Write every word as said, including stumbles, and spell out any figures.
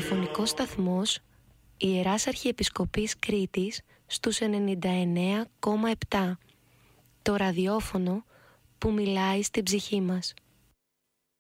ραδιοφωνικός σταθμός Ιεράς Αρχιεπισκοπής Κρήτης στους ενενήντα εννέα κόμμα επτά. Το ραδιόφωνο που μιλάει στην ψυχή μας.